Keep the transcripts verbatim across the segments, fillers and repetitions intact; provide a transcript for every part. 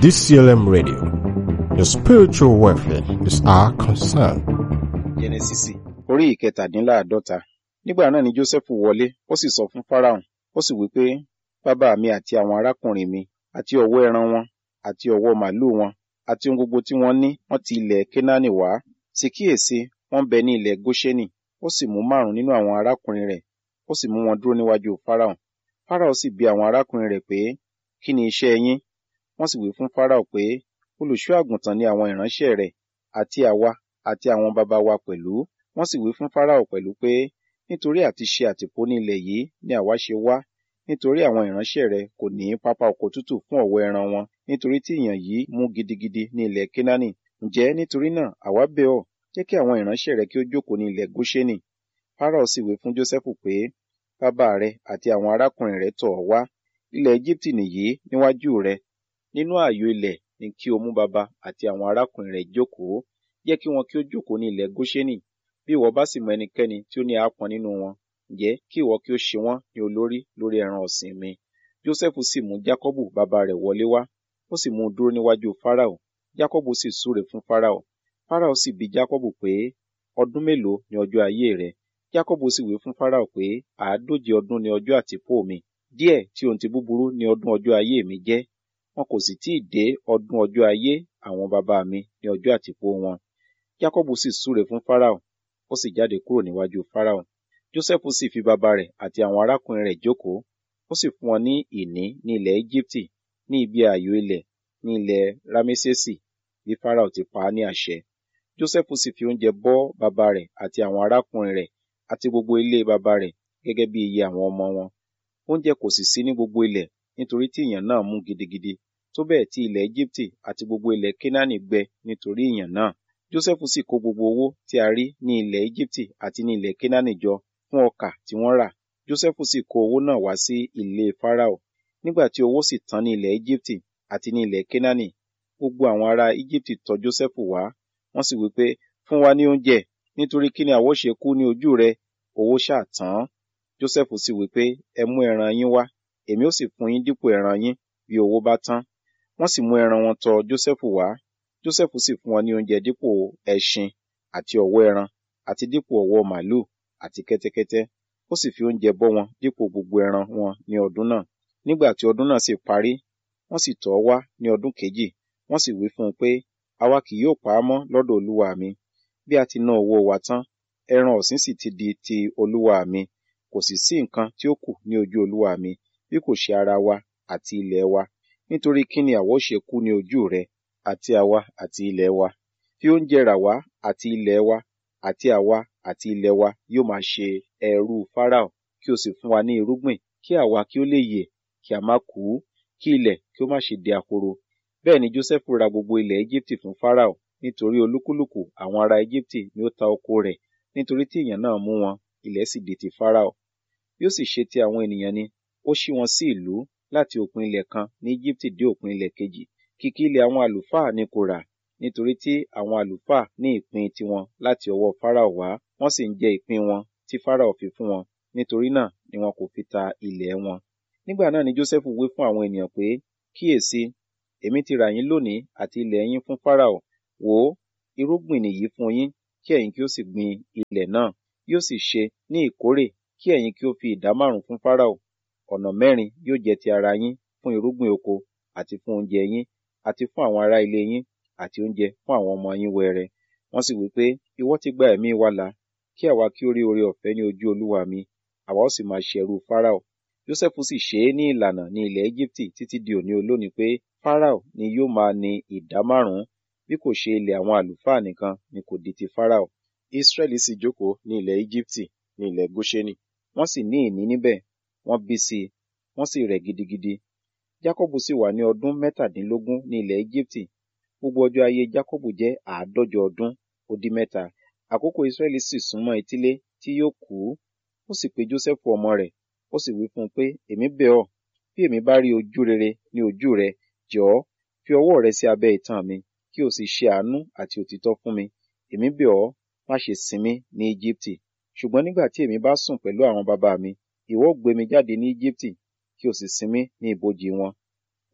D C L M Radio. Your spiritual welfare is our concern. Jẹ́nẹ́sísì orí ìkẹtàdínláàádọ́ta. Nígbà náà ni Jósẹ́fù wọlé, ó sì sọ fún Fáráò, ó sì wí pé, bàbá mi àti àwọn arákùnrin mi, àti ọ̀wọ́ ẹran wọn, àti ọ̀wọ́ màlúù wọn, àti ohun gbogbo tí wọ́n ní, wọ́n ti ilẹ̀ Kénáánì wá. Sì kíyèsí, wọ́n ń bẹ ní ilẹ̀ Góṣẹ́nì. Ó sì mú márùn-ún nínú àwọn arákùnrin rẹ̀, ó sì mú wọn dúró níwájú Fáráò. Fáráò sì bi àwọn arákùnrin rẹ̀ pé, kí ni iṣẹ́ yín? Wọ́n sì wí fún Fáráò pé, olùṣọ́ àgùntàn ni àwọn ìránṣẹ́ rẹ̀, àti àwa, àti àwọn baba wa pẹ̀lú. Wọ́n sì wí fún Fáráò pẹ̀lú pé, nítorí àti ṣe àtìpó ní ilẹ̀ yìí ni àwa ṣe wá, nítorí àwọn ìránṣẹ́ rẹ̀ kò ní pápá oko tútù fún ọ̀wọ́ ẹran wọn, nítorí tí ìyàn yìí mú gidigidi ní ilẹ̀ Kénáánì. Ǹjẹ́ nítorí náà àwa bẹ̀ ọ́, jẹ́ kí àwọn ìránṣẹ́ rẹ̀ kí ó jókòó ní ilẹ̀ Góṣẹ́nì. Fáráò sì wí fún Jósẹ́fù pé, bàbá rẹ̀ àti àwọn arákùnrin rẹ̀ tọ̀ ọ́ wá, ilẹ̀ Égíptì nìyí níwájú rẹ̀. Nínú ààyò ilẹ̀ ni kí o mú bàbá àti àwọn arákùnrin rẹ̀ jókòó, jẹ́ kí wọn kí ó jókòó ní ilẹ̀ Góṣẹ́nì. Bí ìwọ bá sì mọ ẹnikẹ́ni tí ó ní àápọn nínú wọn, ǹjẹ́ kí ìwọ kí ó ṣe wọ́n ní olórí lórí ẹran ọ̀sìn mi. Jósẹ́fù sì mú Jákọ́bù bàbá rẹ̀ wọlé wá, ó sì mú un dúró níwájú Fáráò. Jákọ́bù sì súre fún Fáráò. Fáráò sì bi Jákọ́bù pé, ọdún mélòó ni ọjọ́ ayé rẹ? Jákọ́bù sì wí fún Fáráò pé, àádóje ọdún ni ọjọ́ àtìpó mi, díẹ̀ tí ohun ti búburú ni ọdún ọjọ́ ayé mi jẹ́. Wọn kò sì tí ì dé ọdún ọjọ́ ayé àwọn baba mi ní ọjọ́ àtìpó wọn. Jákọ́bù sì súre fún Fáráò, ó sì jáde kúrò níwájú Fáráò. Jósẹ́fù sì fi bàbá rẹ̀ àti àwọn arákùnrin rẹ̀ jókòó, ó sì fún wọn ní ìní ní ilẹ̀ Égíptì, ní ibi ààyò ilẹ̀, ní ilẹ̀ Rámésèsì, bí Fáráò ti pa á ní àṣẹ. Jósẹ́fù sì fi oúnjẹ bọ́ bàbá rẹ̀ àti àwọn arákùnrin rẹ̀ àti gbogbo ilé bàbá rẹ̀ gẹ́gẹ́ bí iye àwọn ọmọ wọn. Oúnjẹ kò sì sí ní gbogbo ilẹ̀, nítorí tí ìyàn náà mú gidigidi, tó bẹ́ẹ̀ tí ilẹ̀ Égíptì àti gbogbo ilẹ̀ Kénáánì gbẹ nítorí ìyàn náà. Jósẹ́fù sì kó gbogbo owó tí a rí ní ilẹ̀ Égíptì àti ní ilẹ̀ Kénáánì jọ fún ọkà tí wọ́n rà. Jósẹ́fù sì kó owó náà wá sí ilé Fáráò. Nígbà tí owó sì tán ní ilẹ̀ Égíptì àti ní ilẹ̀ Kénáánì, gbogbo àwọn ará Égíptì tọ̀ Jósẹ́fù wá, wọ́n sì wí pé, fún wa ní oúnjẹ, nítorí kí ni àwa ó ṣe kú ní ojú rẹ? Owó ṣáà tán. Jósẹ́fù sì wí pé, ẹ mú ẹran yín wá, èmi ó sì fún yín dípò ẹran yín bí owó bá tán. Wọ́n sì mú ẹran wọn tọ̀ Jósẹ́fù wá. Jósẹ́fù sì fún wọn ní oúnjẹ dípò ẹṣin àti ọ̀wọ́ ẹran, àti dípò ọ̀wọ́ màlúù àti kẹ́tẹ́kẹ́tẹ́. Ó sì fi oúnjẹ bọ́ wọn dípò gbogbo ẹran wọn ní ọdún náà. Nígbà tí ọdún náà sì parí, wọ́n sì tọ̀ ọ́ wá ní ọdún kejì. Wọ́n sì wí fún un pé, àwa kì yóò pa á mọ́ lọ́dọ̀ olúwa mi. Bí a ti ná owó wa tán, ẹran ọ̀sìn sì ti di ti olúwa mi. Kò sì sí nǹkan tí ó kù ní ojú olúwa mi, bí kò ṣe ara wa àti ilẹ̀ wa. Nítorí kí ni àwa ó ṣe kú ní ojú rẹ, àti àwa àti ilẹ̀ wa? Fi oúnjẹ rà wá àti ilẹ̀ wa, àti àwa àti ilẹ̀ wa yóò máa ṣe ẹrú Fáráò, kí o sì fún wa ní irúgbìn, kí àwa kí ó lè yè, kí a má kú, kí ilẹ̀ kí ó má ṣe di ahoro. Bẹ́ẹ̀ ni Jósẹ́fù ra gbogbo ilẹ̀ Égíptì fún Fáráò, nítorí olúkúlùkù àwọn ará Égíptì ni ó ta oko rẹ̀, nítorí tí ìyàn náà mú wọn, ilẹ̀ sì di ti Fáráò. Bí ó sì ṣe ti àwọn ènìyàn ni, ó ṣí wọn sí ìlú láti òpin ilẹ̀ kan ní Égíptì dé òpin ilẹ̀ kejì. Kìkì ilẹ̀ àwọn àlùfáà ni kò rà, nítorí tí àwọn àlùfáà ní ìpín tiwọn láti ọwọ́ Fáráò wá, wọ́n sì ń jẹ ìpín wọn tí Fáráò fi fún wọn, nítorí náà ni wọn kò fi ta ilẹ̀ wọn. Nígbà náà ni Jósẹ́fù wí fún àwọn ènìyàn pé, kíyèsí, èmi ti rà yín lónìí àti ilẹ̀ yín fún Fáráò. Wò ó, irúgbìn nìyí fún yín, kí ẹ̀yin kí ó sì gbin ilẹ̀ náà. Yóò sì ṣe ní ìkórè kí ẹ̀yin kí ó fi ìdá márùn-ún fún Fáráò. Ọ̀nà mẹ́rin yóò jẹ́ ti ara yín fún irúgbìn oko, àti fún oúnjẹ yín, àti fún àwọn ará ilé yín, àti oúnjẹ fún àwọn ọmọ yín wẹrẹ. Wọ́n sì wí pé, ìwọ ti gba ẹ̀mí wa là, kí àwa kí ó rí oore ọ̀fẹ́ ní ojú olúwa mi, àwa ó sì máa ṣe ẹrú Fáráò. Jósẹ́fù sì ṣe é ní ìlànà ní ilẹ̀ Égíptì títí di òní olónìí pé Fáráò ni yóò máa ní ìdá márùn-ún, bí kò ṣe ilẹ̀ àwọn àlùfáà nìkan ni kò di ti Fáráò. Ísírẹ́lì sì jókòó ní ilẹ̀ Égíptì, ní ilẹ̀ Góṣẹ́nì. Wọ́n sì ní ìní níbẹ̀, wọ́n bí sí i, wọ́n sì rẹ̀ gidigidi. Jákọ́bù sì wà ní ọdún mẹ́tàdínlógún ní ilẹ̀ Égíptì. Gbogbo ọjọ́ ayé Jákọ́bù jẹ́ àádọ́jọ ọdún ó dín mẹ́ta. Àkókò Ísírẹ́lì sì súnmọ́ etílé tí yóò kú. Ó sì pe Jósẹ́fù ọmọ rẹ̀, ó sì wí fún un pé, èmi bẹ̀ ọ́, bí èmi bá rí ojú rere ní ojú rẹ, jọ̀ọ́ fi ọwọ́ rẹ sí abẹ́ itan mi, kí o sì ṣe àánú àti òtítọ́ fún mi. Èmi bẹ̀ ọ́, má ṣe sin mí ní Égíptì. Ṣùgbọ́n nígbà tí èmi bá sùn pẹ̀lú àwọn baba mi, ìwọ ó gbé mi jáde ní Égíptì, kí o sì sin mí ní ibojì wọn.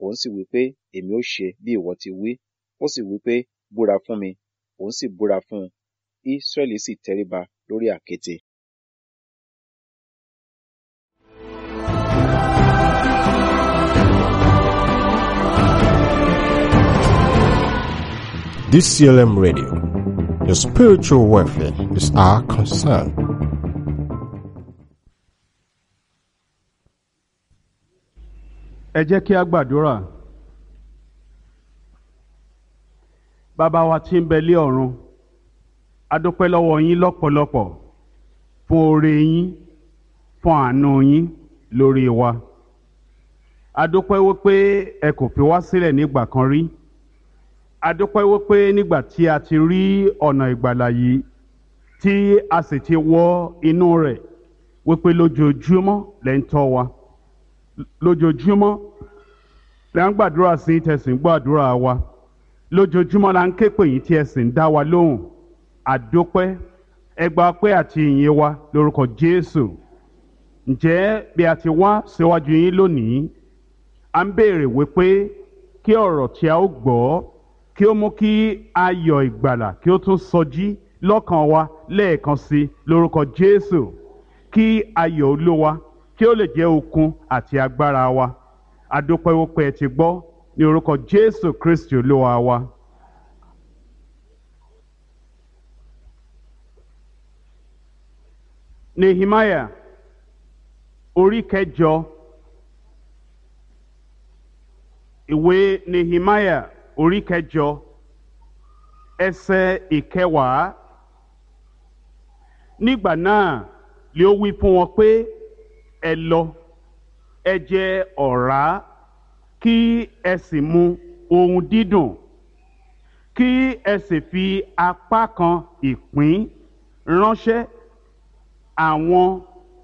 Òun sì wí pé, èmi ó ṣe bí ìwọ ti wí. Ó sì wí pé, búra fún mi. Òun sì búra fún un. Israẹli sì tẹríba lórí àkéte. D C L M Radio. Your spiritual welfare is our concern. Ẹ jẹ́ kí a gbàdúrà. Bàbá wa tí ń bẹ lé ọ̀run, a dúpẹ́ lọ́wọ́ yín lọ́pọ̀lọpọ̀ fún oore yín, fún àánú yín lórí wa. A dúpẹ́ wípé ẹ kò fi wá sílẹ̀ nígbà kan rí. A dúpẹ́ wípé nígbà tí a ti rí ọ̀nà ìgbàlà yìí tí a sì ti wọ inú rẹ̀ wípé lójoojúmọ́ lẹ́ ń tọ́ wa. Lójoojúmọ́ la ń gbàdúrà sí tẹ̀sìn gbàdúrà wa. Lójoojúmọ́ la ń ké pè yín tí ẹ sì ń dá wa lóhùn. Àdúpẹ́ ẹ gba ọpẹ́ àti ìyìn wa lórúkọ Jésù. Ǹjẹ́ bí a ti wá síwájú yín lónìí, à ń béèrè wípé kí ọ̀rọ̀ tí a ó gbọ́ kí ó mú kí ayọ̀ ìgbàlà kí ó tún sọjí lọ́kàn wa lẹ́ẹ̀kan sí lórúkọ Jésù. Kí ayọ̀ Olúwa kí ó lè jẹ́ okun àti agbára wa. Àdúpẹ́ wípé ẹ ti gbọ́ ní orúkọ Jésù Kristi Olúwa wa. Nehemiah orí kẹjọ. Ìwé Nehemiah orí kẹjọ ẹsẹ̀ ìkẹwàá. Nígbà náà lé ó wí fún wọn pé ẹ lọ, ẹ jẹ ọ̀rá, kí ẹ sì mu ohun dídùn, kí ẹ sì fi apá kan ìpín ránṣẹ́ àwọn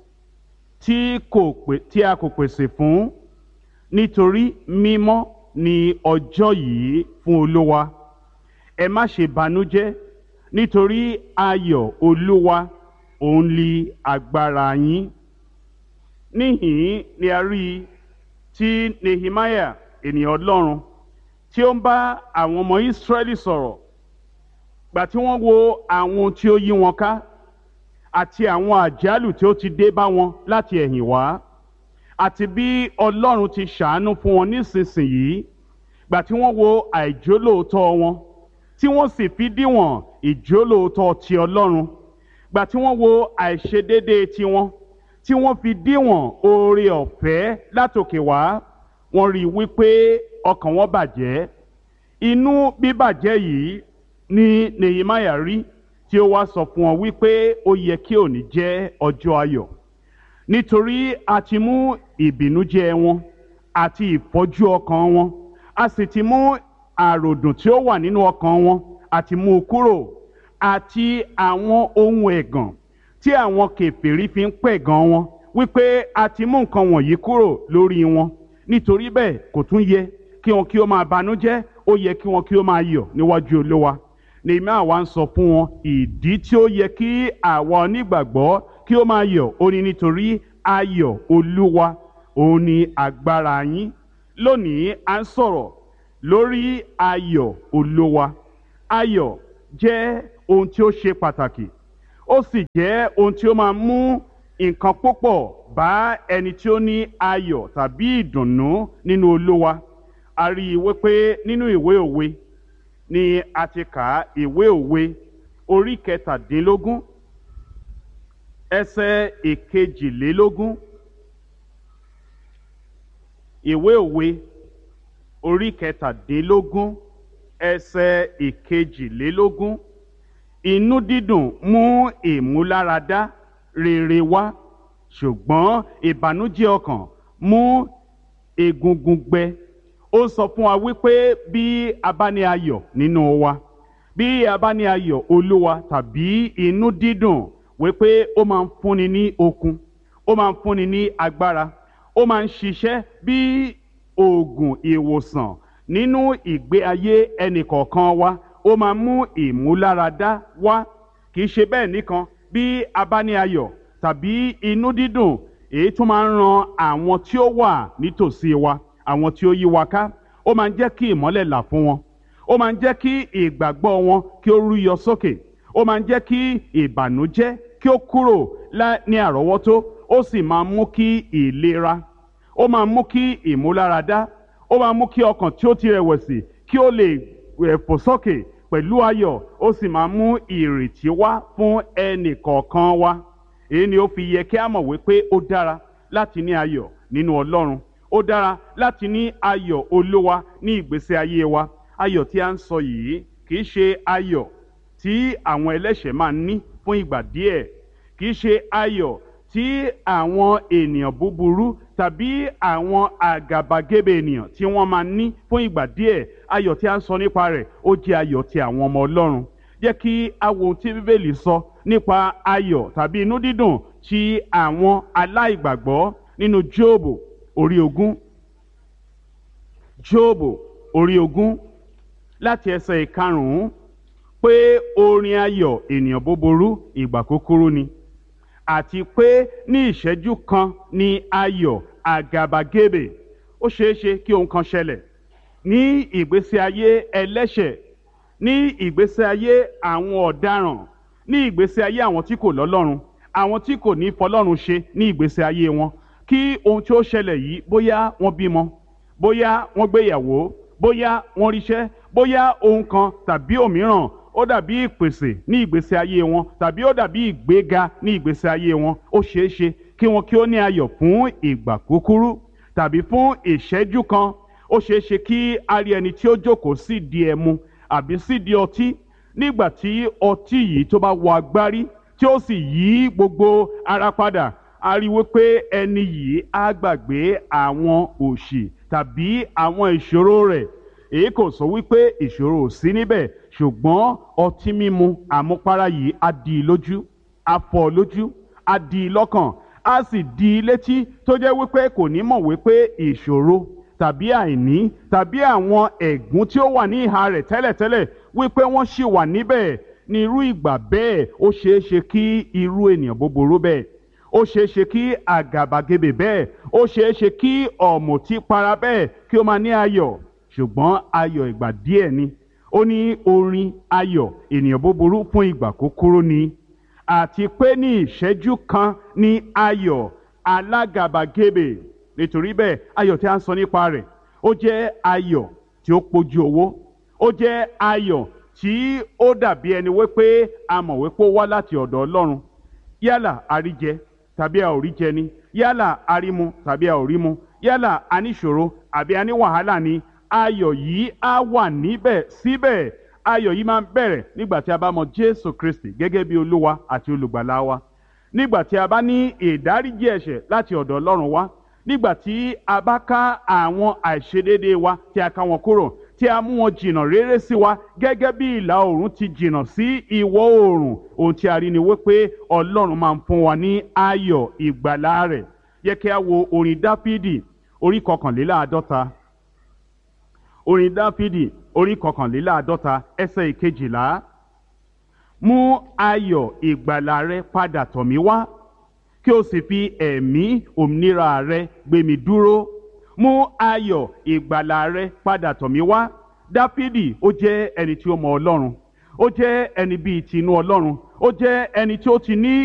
tí kò pè tí a kò pèsè fún, nítorí mímọ́ ni ọjọ́ yìí fún Olúwa. Ẹ má ṣe banújẹ́, nítorí ayọ̀ Olúwa òun li agbára yín. Níhìn ni a rí i tí Nehemiah ènìyàn Ọlọ́run tí ó ń bá àwọn ọmọ Ísírẹ́lì sọ̀rọ̀ gbà tí wọ́n wo àwọn tí ó yí wọn ká àti àwọn àjálù tí ó ti dé bá wọn láti ẹ̀yìn wá, àti bí Ọlọ́run ti ṣàánú fún wọn nísinsìnyí, gbà tí wọ́n wo àìjólóòótọ́ wọn tí wọ́n sì fi díwọ̀n ìjólóòótọ́ ti Ọlọ́run, gbà tí wọ́n wo àìṣedéédéé tiwọn tí wọ́n fi díwọ̀n oore ọ̀fẹ́ látòkè wá, wọ́n rí i wípé ọkàn wọn bàjẹ́. Inú bíbàjẹ́ yìí ni Nehemiah rí tí ó wá sọ fún wọn wípé ó yẹ kí òní jẹ́ ọjọ́ ayọ̀, nítorí a ti mú ìbìnújẹ́ wọn àti ìfọ́jú ọkàn wọn, a sì ti mú àròdùn tí ó wà nínú ọkàn wọn àti mú kúrò, àti àwọn ohun ẹ̀gàn tí àwọn kèfèrí fi ń pẹ̀gàn wọn, wípé a ti mú nǹkan wọ̀nyí kúrò lórí wọn. Nítorí bẹ́ẹ̀ kò tún yẹ kí wọn kí ó máa banújẹ́, ó yẹ kí wọn kí ó máa yọ̀ níwájú Olúwa. Nehemiah wá ń sọ fún wọn ìdí tí ó yẹ kí àwa onígbàgbọ́ kí ó máa yọ̀. Ó ní nítorí ayọ̀ Olúwa òun ni agbára yín. Lónìí à ń sọ̀rọ̀ lórí ayọ̀ Olúwa. Ayọ̀ jẹ́ ohun tí ó ṣe pàtàkì, ó sì jẹ́ ohun tí ó máa mú nǹkan púpọ̀ bá ẹni tí ó ní ayọ̀ tàbí ìdùnnú nínú Olúwa. A rí i wípé nínú ìwé òwe ni a ti kà á, ìwé òwe orí kẹtàdínlógún ẹsẹ̀ ìkejìlélógún. Ìwé òwe orí kẹtàdínlógún ẹsẹ̀ ìkejìlélógún. Inú dídùn mú ìmúláradá rere wá, ṣùgbọ́n ìbànújẹ́ ọkàn mú egungun gbẹ. Ó sọ fún wa wípé bí a bá ní ayọ̀ nínú wa, bí a bá ní ayọ̀ Olúwa tàbí inú dídùn, wípé ó máa ń fúnni ní okun, ó máa ń fúnni ní agbára, ó máa ń ṣiṣẹ́ bí oògùn ìwòsàn nínú ìgbé ayé ẹnìkọ̀ọ̀kan wa. Ó máa mú ìmúláradá wá. Kì í ṣe bẹ́ẹ̀ nìkan, bí a bá ní ayọ̀ tàbí inú dídùn, èyí tún máa ń ran àwọn tí ó wà nítòsí wa, àwọn tí ó yí wa ká, ó máa ń jẹ́ kí ìmọ́lẹ̀ là fún wọn, ó máa ń jẹ́ kí ìgbàgbọ́ wọn kí ó rúyọ sókè, ó máa ń jẹ́ kí ìbànújẹ́ kí ó kúrò ní àrọ́wọ́tó, ó sì máa ń mú kí ìlera, ó máa ń mú kí ìmúláradá, ó máa ń mú kí ọkàn tí ó ti rẹ̀wẹ̀sì kí ó lè fò sókè pẹ̀lú ayọ̀, ó sì máa ń mú ìrètí wá fún ẹnì kọ̀ọ̀kan wa. Èyí ni ó fi yẹ kí a mọ̀ wípé ó dára láti ní ayọ̀ nínú Ọlọ́run, ó dára láti ní ayọ̀ Olúwa ní ìgbésí ayé wa. Ayọ̀ tí a ń sọ yìí kì í ṣe ayọ̀ tí àwọn ẹlẹ́ṣẹ̀ máa ń ní fún ìgbà díẹ̀, kì í ṣe ayọ̀ tí àwọn ènìyàn búburú tàbí àwọn àgàbàgebè ènìyàn tí wọ́n máa ń ní fún ìgbà díẹ̀. Ayọ̀ tí a ń sọ nípa rẹ̀ ó jẹ́ ayọ̀ ti àwọn ọmọ Ọlọ́run. Jẹ́ kí a wo ohun tí Bíbélì sọ nípa ayọ̀ tàbí inú dídùn ti àwọn aláìgbàgbọ́ nínú Jóòbù orí ogún. Jóòbù orí ogún láti ẹsẹ̀ ìkarùn-ún pé orin ayọ̀ ènìyàn búburú ìgbà kúkúrú ni, àti pé ní ìṣẹ́jú kan ni ayọ̀ àgàbàgebè. Ó ṣeé ṣe kí ohun kan ṣẹlẹ̀ ní ìgbésí ayé ẹlẹ́ṣẹ̀, ní ìgbésí ayé àwọn ọ̀daràn, ní ìgbésí ayé àwọn tí kò lọ́lọ́run, àwọn tí kò ní fọlọ́run ṣe ní ìgbésí ayé wọn, kí ohun tí ó ṣẹlẹ̀ yìí bóyá wọ́n bímọ, bóyá wọ́n gbéyàwó, bóyá wọ́n ríṣẹ́, bóyá ohun kan tàbí òmíràn ó dàbí ìpèsè ní ìgbésí ayé wọn, tàbí ó dàbí ìgbéga ní ìgbésí ayé wọn. Ó ṣeé ṣe kí wọn kí ó ní ayọ̀ fún ìgbà kúkúrú tàbí fún ìṣẹ́jú kan. Ó ṣeé ṣe kí a rí ẹni tí ó jókòó sídìí ẹmu àbí sídìí ọtí, nígbà tí ọtí yìí tó bá wọ agbárí tí ó sì yí gbogbo ara padà, a rí wípé ẹni yìí á gbàgbé àwọn òṣì tàbí àwọn ìṣòro rẹ̀. Èyí kò sọ wípé ìṣòro ò sí níbẹ̀, ṣùgbọ́n ọtí mímu àmupara yìí á di lójú, á fọ́ lójú, á di lọ́kàn, á sì di létí tó jẹ́ wípé kò ní mọ̀ wípé ìṣòro tàbí àìní tàbí àwọn ẹ̀gún tí ó wà ní ìhà rẹ̀ tẹ́lẹ̀tẹ́lẹ̀ wípé wọ́n ṣì wà níbẹ̀. Ní irú ìgbà bẹ́ẹ̀, ó ṣeé ṣe kí irú ènìyàn búburú bẹ́ẹ̀, ó ṣeé ṣe kí àgàbàgebè bẹ́ẹ̀, ó ṣeé ṣe kí ọ̀mùtípara bẹ́ẹ̀ kí ó máa ní ayọ̀, ṣùgbọ́n ayọ̀ ìgbà díẹ̀ ni. Ó ní orin ayọ̀ ènìyàn búburú fún ìgbà kúkúrú ni, àti pé ní ìṣẹ́jú kan ni ayọ̀ alágàbàgebè. Nítorí bẹ́ẹ̀, ayọ̀ tí a ń sọ nípa rẹ̀ ó jẹ́ ayọ̀ tí ó pójú owó, ó jẹ́ ayọ̀ tí ó dàbí ẹni wípé a mọ̀ wípé ó wá láti ọ̀dọ̀ Ọlọ́run. Yálà a rí jẹ tàbí a ò rí jẹ ni, yálà a rí mu tàbí a ò rí mu, yálà a ní ìṣòro àbí a ní wàhálà ni, ayọ̀ yìí á wà níbẹ̀ síbẹ̀. Ayọ̀ yìí máa ń bẹ̀rẹ̀ nígbà tí a bá mọ Jésù Kristi gẹ́gẹ́ bí Olúwa àti olùgbàlà wa, nígbà tí a bá ní ìdáríjì ẹ̀ṣẹ̀ láti ọ̀dọ̀ Ọlọ́run wá, nígbà tí a bá ká àwọn àìṣedéédéé wa tí a ká wọn kúrò, tí a mú wọn jìnnà réré sí wa gẹ́gẹ́ bí ìlà oòrùn ti jìnnà sí ìwọ̀ oòrùn. Ohun tí a rí ni wípé Ọlọ́run máa ń fún wa ní ayọ̀ ìgbàlà rẹ̀. Yẹ kí a wo orin Dáfídì orí kọkànléláàádọ́ta. Orin Dáfídì orí kọkànléláàádọ́ta ẹsẹ̀ ìkejìlá. Mú ayọ̀ ìgbàlà rẹ padà tọ̀ mí wá, kí o sì fi ẹ̀mí òmìnira rẹ gbé mi dúró. Mú ayọ̀ ìgbàlà rẹ padà tọ̀ mí wá. Dáfídì ó jẹ́ ẹni tí ó mọ Ọlọ́run, ó jẹ́ ẹni bíi tinú Ọlọ́run, ó jẹ́ ẹni tí ó ti ní